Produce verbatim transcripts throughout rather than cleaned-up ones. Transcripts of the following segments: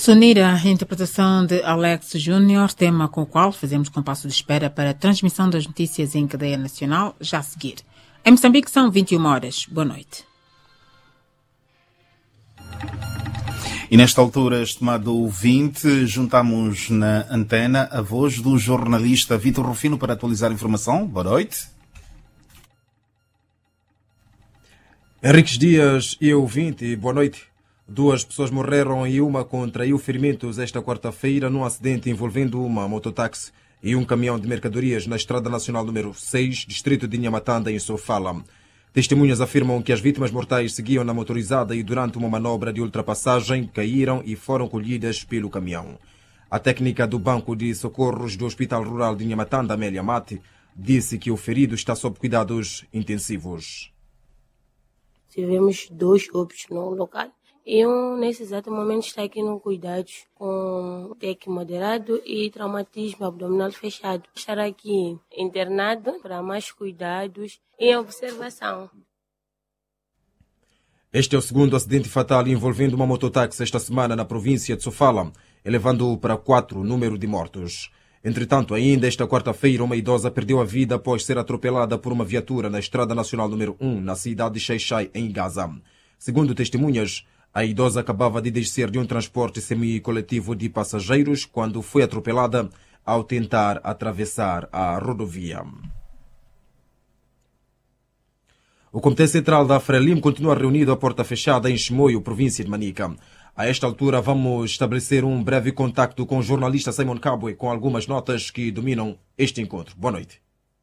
Sonira, a interpretação de Alex Júnior, tema com o qual fazemos compasso de espera para a transmissão das notícias em cadeia nacional, já a seguir. Em Moçambique são vinte e uma horas. Boa noite. E nesta altura, estimado ouvinte, juntamos na antena a voz do jornalista Vítor Rufino para atualizar a informação. Boa noite. Henriques Dias e ouvinte, boa noite. Duas pessoas morreram e uma contraiu ferimentos esta quarta-feira num acidente envolvendo uma mototáxi e um caminhão de mercadorias na Estrada Nacional número seis, distrito de Inhamatanda, em Sofala. Testemunhas afirmam que as vítimas mortais seguiam na motorizada e durante uma manobra de ultrapassagem caíram e foram colhidas pelo caminhão. A técnica do Banco de Socorros do Hospital Rural de Inhamatanda, Amélia Mate, disse que o ferido está sob cuidados intensivos. Tivemos dois óbitos no local. E um, nesse exato momento, está aqui no cuidados com T E C moderado e traumatismo abdominal fechado. Estará aqui internado para mais cuidados e observação. Este é o segundo acidente fatal envolvendo uma mototáxi esta semana na província de Sofala, elevando para quatro o número de mortos. Entretanto, ainda esta quarta-feira, uma idosa perdeu a vida após ser atropelada por uma viatura na Estrada Nacional número um, na cidade de Xai-Xai, em Gaza. Segundo testemunhas, a idosa acabava de descer de um transporte semi-coletivo de passageiros quando foi atropelada ao tentar atravessar a rodovia. O Comitê Central da Frelimo continua reunido à porta fechada em Chimoio, província de Manica. A esta altura vamos estabelecer um breve contacto com o jornalista Simon Kabwe com algumas notas que dominam este encontro. Boa noite.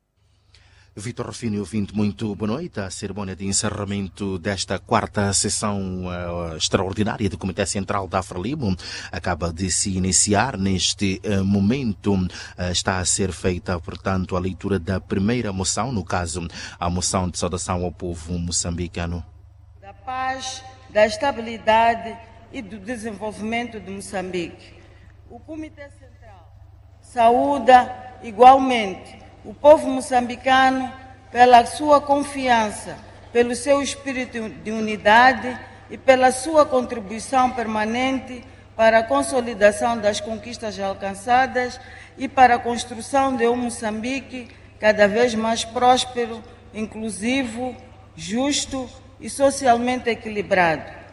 Vítor Rufino, ouvinte, muito boa noite. A cerimónia de encerramento desta quarta sessão uh, extraordinária do Comitê Central da Frelimo acaba de se iniciar. Neste uh, momento uh, está a ser feita, portanto, a leitura da primeira moção, no caso, a moção de saudação ao povo moçambicano. Da paz, da estabilidade e do desenvolvimento de Moçambique. O Comitê Central saúda igualmente o povo moçambicano pela sua confiança, pelo seu espírito de unidade e pela sua contribuição permanente para a consolidação das conquistas alcançadas e para a construção de um Moçambique cada vez mais próspero, inclusivo, justo e socialmente equilibrado.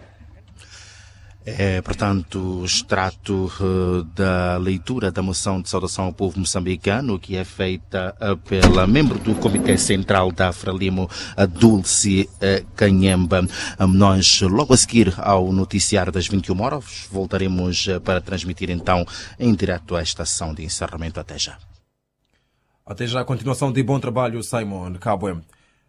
É, portanto, extrato uh, da leitura da moção de saudação ao povo moçambicano, que é feita uh, pela membro do Comitê Central da Frelimo, uh, Dulce uh, Canhemba. Um, nós, logo a seguir ao noticiário das vinte e uma horas, voltaremos uh, para transmitir então em direto esta sessão de encerramento. Até já. Até já, a continuação de bom trabalho, Simon Kabwe.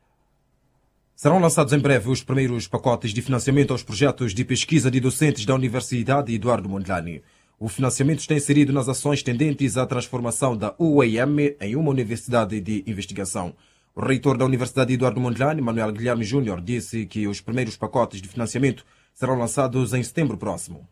Serão lançados em breve os primeiros pacotes de financiamento aos projetos de pesquisa de docentes da Universidade Eduardo Mondlane. O financiamento está inserido nas ações tendentes à transformação da U E M em uma universidade de investigação. O reitor da Universidade Eduardo Mondlane, Manuel Guilherme Júnior, disse que os primeiros pacotes de financiamento serão lançados em setembro próximo.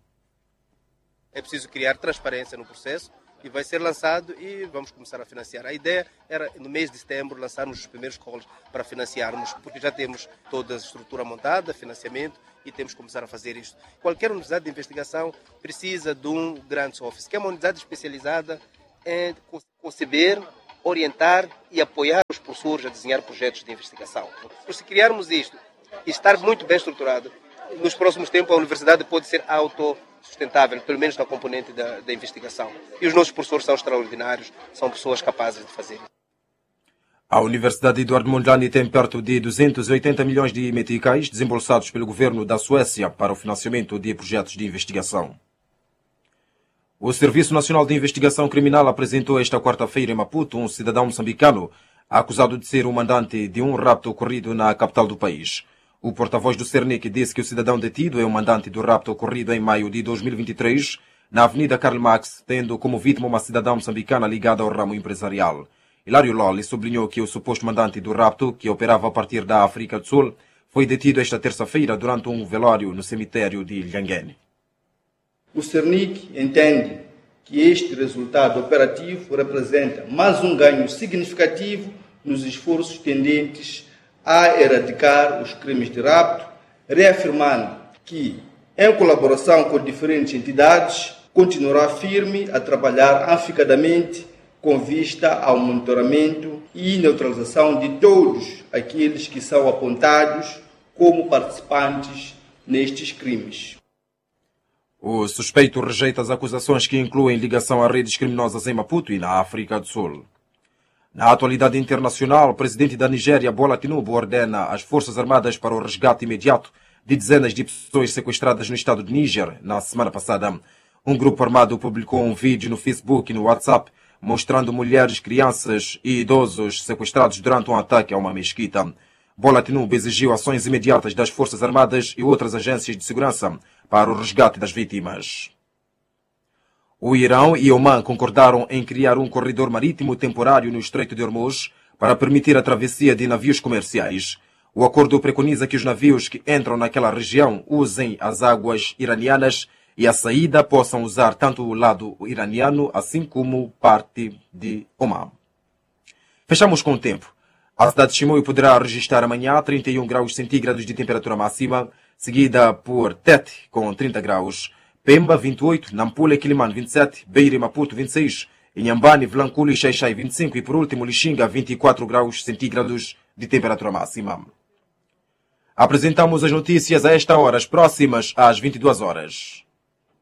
É preciso criar transparência no processo e vai ser lançado e vamos começar a financiar. A ideia era, no mês de setembro, lançarmos os primeiros calls para financiarmos, porque já temos toda a estrutura montada, financiamento, e temos que começar a fazer isto. Qualquer universidade de investigação precisa de um Grants Office, que é uma unidade especializada em conceber, orientar e apoiar os professores a desenhar projetos de investigação. Por se criarmos isto e estar muito bem estruturado, nos próximos tempos a universidade pode ser autossustentável, pelo menos na componente da, da investigação. E os nossos professores são extraordinários, são pessoas capazes de fazer. A Universidade Eduardo Mondlane tem perto de duzentos e oitenta milhões de meticais desembolsados pelo governo da Suécia para o financiamento de projetos de investigação. O Serviço Nacional de Investigação Criminal apresentou esta quarta-feira em Maputo um cidadão moçambicano acusado de ser o mandante de um rapto ocorrido na capital do país. O porta-voz do Cernic disse que o cidadão detido é o mandante do rapto ocorrido em maio de dois mil e vinte e três, na Avenida Karl Marx, tendo como vítima uma cidadã moçambicana ligada ao ramo empresarial. Hilário Lolli sublinhou que o suposto mandante do rapto, que operava a partir da África do Sul, foi detido esta terça-feira durante um velório no cemitério de Lhanguene. O Cernic entende que este resultado operativo representa mais um ganho significativo nos esforços tendentes a erradicar os crimes de rapto, reafirmando que, em colaboração com diferentes entidades, continuará firme a trabalhar afincadamente com vista ao monitoramento e neutralização de todos aqueles que são apontados como participantes nestes crimes. O suspeito rejeita as acusações que incluem ligação a redes criminosas em Maputo e na África do Sul. Na atualidade internacional, o presidente da Nigéria, Bola Tinubu, ordena às Forças Armadas para o resgate imediato de dezenas de pessoas sequestradas no estado de Níger na semana passada. Um grupo armado publicou um vídeo no Facebook e no WhatsApp mostrando mulheres, crianças e idosos sequestrados durante um ataque a uma mesquita. Bola Tinubu exigiu ações imediatas das Forças Armadas e outras agências de segurança para o resgate das vítimas. O Irão e Oman concordaram em criar um corredor marítimo temporário no Estreito de Hormuz para permitir a travessia de navios comerciais. O acordo preconiza que os navios que entram naquela região usem as águas iranianas e a saída possam usar tanto o lado iraniano assim como parte de Oman. Fechamos com o tempo. A cidade de Chimoio poderá registrar amanhã trinta e um graus centígrados de temperatura máxima, seguida por Tete com trinta graus, Pemba vinte e oito, Nampula e Quilimane vinte e sete, Beira e Maputo vinte e seis, Inhambane, Vilanculo e Xai-Xai vinte e cinco e por último Lixinga vinte e quatro graus centígrados de temperatura máxima. Apresentamos as notícias a esta hora, as próximas às vinte e duas horas.